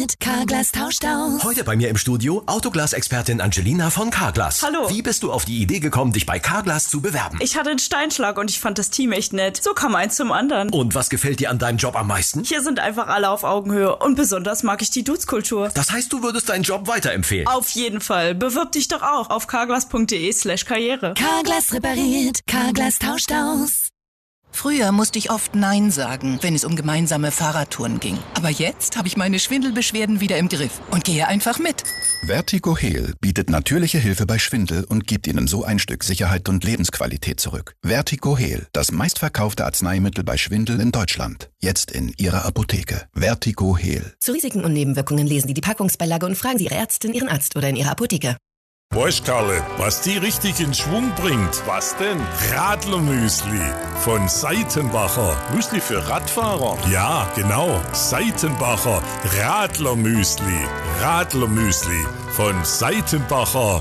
repariert, Carglass tauscht aus. Heute bei mir im Studio Autoglas-Expertin Angelina von Carglass. Hallo. Wie bist du auf die Idee gekommen, dich bei Carglass zu bewerben? Ich hatte einen Steinschlag und ich fand das Team echt nett. So kam eins zum anderen. Und was gefällt dir an deinem Job am meisten? Hier sind einfach alle auf Augenhöhe und besonders mag ich die Dudes-Kultur. Das heißt, du würdest deinen Job weiterempfehlen? Auf jeden Fall. Bewirb dich doch auch auf carglass.de/karriere. Carglass repariert, Carglass tauscht aus. Früher musste ich oft Nein sagen, wenn es um gemeinsame Fahrradtouren ging. Aber jetzt habe ich meine Schwindelbeschwerden wieder im Griff und gehe einfach mit. Vertigo Heal bietet natürliche Hilfe bei Schwindel und gibt Ihnen so ein Stück Sicherheit und Lebensqualität zurück. Vertigo Heal, das meistverkaufte Arzneimittel bei Schwindel in Deutschland. Jetzt in Ihrer Apotheke. Vertigo Heal. Zu Risiken und Nebenwirkungen lesen Sie die Packungsbeilage und fragen Sie Ihre Ärztin, Ihren Arzt oder in Ihrer Apotheke. Weißt Karle, was die richtig in Schwung bringt? Was denn? Radlermüsli von Seitenbacher. Müsli für Radfahrer? Ja, genau. Seitenbacher Radlermüsli. Radlermüsli von Seitenbacher.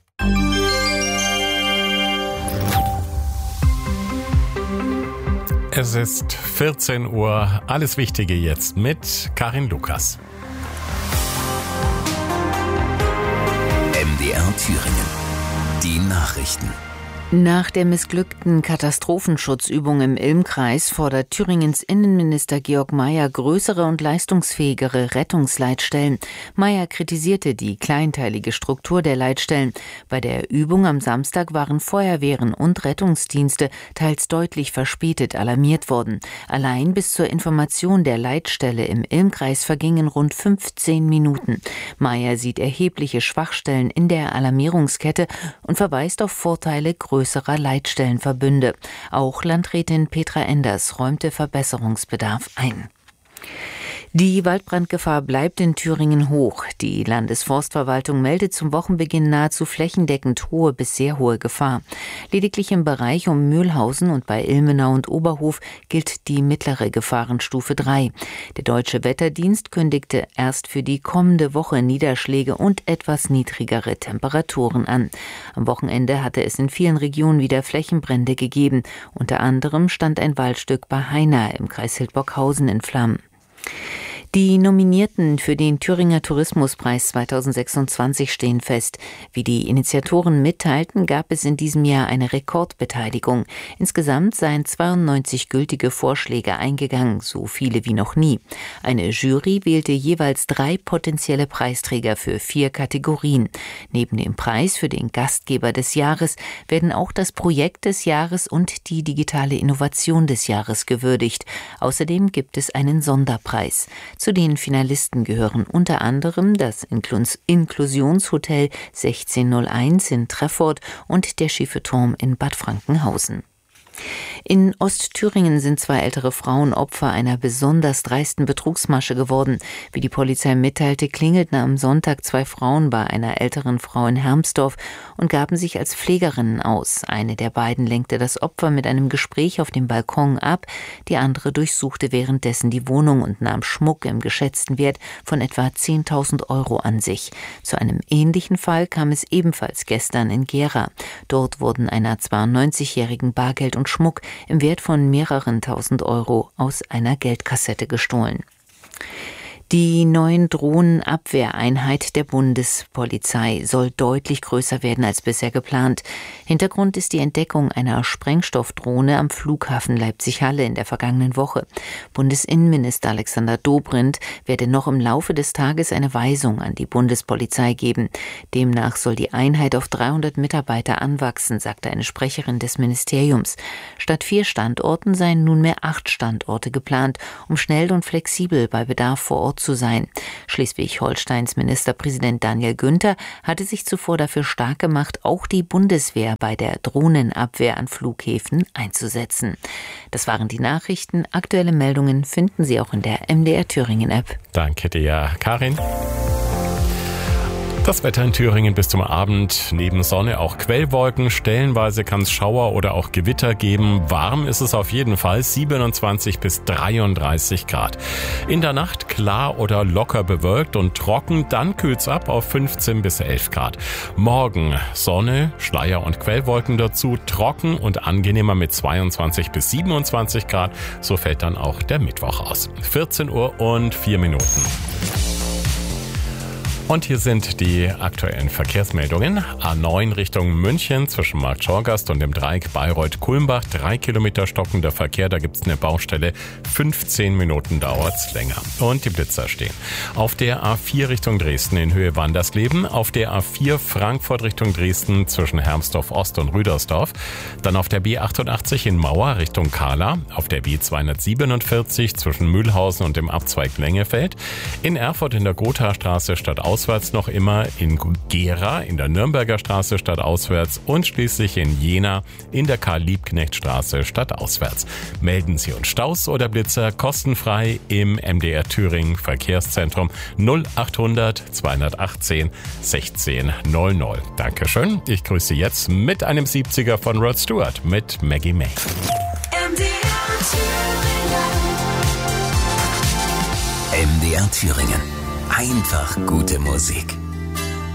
Es ist 14 Uhr. Alles Wichtige jetzt mit Karin Lukas. MDR Thüringen. Die Nachrichten. Nach der missglückten Katastrophenschutzübung im Ilm-Kreis fordert Thüringens Innenminister Georg Mayer größere und leistungsfähigere Rettungsleitstellen. Mayer kritisierte die kleinteilige Struktur der Leitstellen. Bei der Übung am Samstag waren Feuerwehren und Rettungsdienste teils deutlich verspätet alarmiert worden. Allein bis zur Information der Leitstelle im Ilm-Kreis vergingen rund 15 Minuten. Mayer sieht erhebliche Schwachstellen in der Alarmierungskette und verweist auf Vorteile größerer Leitstellenverbünde. Auch Landrätin Petra Enders räumte Verbesserungsbedarf ein. Die Waldbrandgefahr bleibt in Thüringen hoch. Die Landesforstverwaltung meldet zum Wochenbeginn nahezu flächendeckend hohe bis sehr hohe Gefahr. Lediglich im Bereich um Mühlhausen und bei Ilmenau und Oberhof gilt die mittlere Gefahrenstufe 3. Der Deutsche Wetterdienst kündigte erst für die kommende Woche Niederschläge und etwas niedrigere Temperaturen an. Am Wochenende hatte es in vielen Regionen wieder Flächenbrände gegeben. Unter anderem stand ein Waldstück bei Heina im Kreis Hildburghausen in Flammen. Die Nominierten für den Thüringer Tourismuspreis 2026 stehen fest. Wie die Initiatoren mitteilten, gab es in diesem Jahr eine Rekordbeteiligung. Insgesamt seien 92 gültige Vorschläge eingegangen, so viele wie noch nie. Eine Jury wählte jeweils 3 potenzielle Preisträger für 4 Kategorien. Neben dem Preis für den Gastgeber des Jahres werden auch das Projekt des Jahres und die digitale Innovation des Jahres gewürdigt. Außerdem gibt es einen Sonderpreis. Zu den Finalisten gehören unter anderem das Inklusionshotel 1601 in Treffort und der Schiefe Turm in Bad Frankenhausen. In Ostthüringen sind 2 ältere Frauen Opfer einer besonders dreisten Betrugsmasche geworden. Wie die Polizei mitteilte, klingelten am Sonntag 2 Frauen bei einer älteren Frau in Hermsdorf und gaben sich als Pflegerinnen aus. Eine der beiden lenkte das Opfer mit einem Gespräch auf dem Balkon ab, die andere durchsuchte währenddessen die Wohnung und nahm Schmuck im geschätzten Wert von etwa 10.000 € an sich. Zu einem ähnlichen Fall kam es ebenfalls gestern in Gera. Dort wurden einer 92-jährigen Bargeld und Schmuck im Wert von mehreren tausend € aus einer Geldkassette gestohlen. Die neuen Drohnenabwehreinheit der Bundespolizei soll deutlich größer werden als bisher geplant. Hintergrund ist die Entdeckung einer Sprengstoffdrohne am Flughafen Leipzig-Halle in der vergangenen Woche. Bundesinnenminister Alexander Dobrindt werde noch im Laufe des Tages eine Weisung an die Bundespolizei geben. Demnach soll die Einheit auf 300 Mitarbeiter anwachsen, sagte eine Sprecherin des Ministeriums. Statt 4 Standorten seien nunmehr 8 Standorte geplant, um schnell und flexibel bei Bedarf vor Ort zu sein. Schleswig-Holsteins Ministerpräsident Daniel Günther hatte sich zuvor dafür stark gemacht, auch die Bundeswehr bei der Drohnenabwehr an Flughäfen einzusetzen. Das waren die Nachrichten. Aktuelle Meldungen finden Sie auch in der MDR Thüringen App. Danke dir, Karin. Das Wetter in Thüringen bis zum Abend. Neben Sonne auch Quellwolken. Stellenweise kann es Schauer oder auch Gewitter geben. Warm ist es auf jeden Fall. 27 bis 33 Grad. In der Nacht klar oder locker bewölkt und trocken. Dann kühlt's ab auf 15 bis 11 Grad. Morgen Sonne, Schleier und Quellwolken dazu. Trocken und angenehmer mit 22 bis 27 Grad. So fällt dann auch der Mittwoch aus. 14 Uhr und 4 Minuten. Und hier sind die aktuellen Verkehrsmeldungen. A9 Richtung München zwischen Markt Schorgast und dem Dreieck Bayreuth-Kulmbach. 3 Kilometer stockender Verkehr, da gibt's eine Baustelle. 15 Minuten dauert's länger. Und die Blitzer stehen. Auf der A4 Richtung Dresden in Höhe Wandersleben. Auf der A4 Frankfurt Richtung Dresden zwischen Hermsdorf Ost und Rüdersdorf. Dann auf der B88 in Mauer Richtung Kahla. Auf der B247 zwischen Mühlhausen und dem Abzweig Lengefeld. In Erfurt in der Gothastraße stadtauswärts noch immer. In Gera in der Nürnberger Straße stadtauswärts. Und schließlich in Jena in der Karl-Liebknecht-Straße stadtauswärts. Melden Sie uns Staus oder Blitzer kostenfrei im MDR Thüringen Verkehrszentrum 0800 218 16 00. Dankeschön. Ich grüße jetzt mit einem 70er von Rod Stewart mit Maggie May. MDR Thüringen. Einfach gute Musik.